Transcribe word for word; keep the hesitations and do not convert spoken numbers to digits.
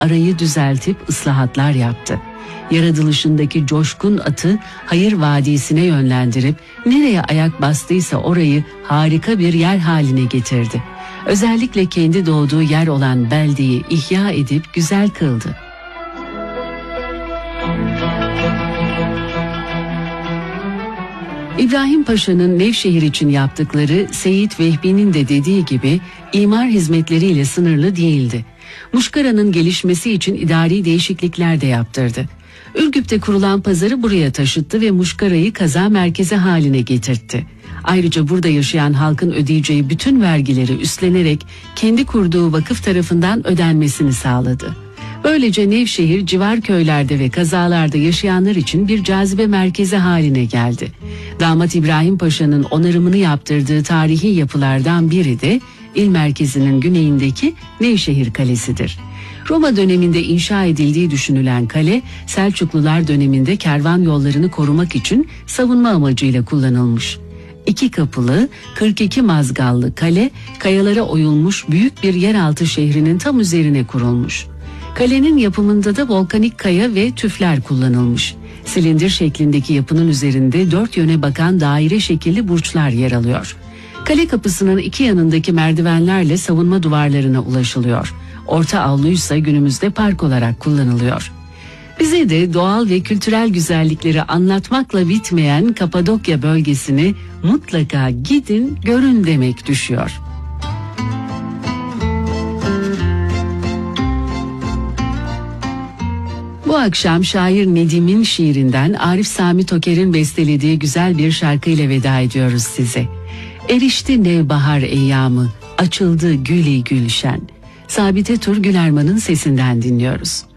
arayı düzeltip ıslahatlar yaptı. Yaratılışındaki coşkun atı hayır vadisine yönlendirip nereye ayak bastıysa orayı harika bir yer haline getirdi. Özellikle kendi doğduğu yer olan beldeyi ihya edip güzel kıldı. İbrahim Paşa'nın Nevşehir için yaptıkları Seyit Vehbi'nin de dediği gibi imar hizmetleriyle sınırlı değildi. Muşkara'nın gelişmesi için idari değişiklikler de yaptırdı. Ürgüp'te kurulan pazarı buraya taşıttı ve Muşkara'yı kaza merkezi haline getirtti. Ayrıca burada yaşayan halkın ödeyeceği bütün vergileri üstlenerek kendi kurduğu vakıf tarafından ödenmesini sağladı. Böylece Nevşehir civar köylerde ve kazalarda yaşayanlar için bir cazibe merkezi haline geldi. Damat İbrahim Paşa'nın onarımını yaptırdığı tarihi yapılardan biri de il merkezinin güneyindeki Nevşehir Kalesi'dir. Roma döneminde inşa edildiği düşünülen kale, Selçuklular döneminde kervan yollarını korumak için savunma amacıyla kullanılmış. İki kapılı, kırk iki mazgallı kale, kayalara oyulmuş büyük bir yeraltı şehrinin tam üzerine kurulmuş. Kalenin yapımında da volkanik kaya ve tüfler kullanılmış. Silindir şeklindeki yapının üzerinde dört yöne bakan daire şekilli burçlar yer alıyor. Kale kapısının iki yanındaki merdivenlerle savunma duvarlarına ulaşılıyor. Orta avluysa günümüzde park olarak kullanılıyor. Bize de doğal ve kültürel güzellikleri anlatmakla bitmeyen Kapadokya bölgesini mutlaka gidin, görün demek düşüyor. Bu akşam şair Nedim'in şiirinden Arif Sami Toker'in bestelediği güzel bir şarkıyla veda ediyoruz size. Erişti nevbahar eyyamı, açıldı güli gülşen. Sabite Tur Gülerman'ın sesinden dinliyoruz.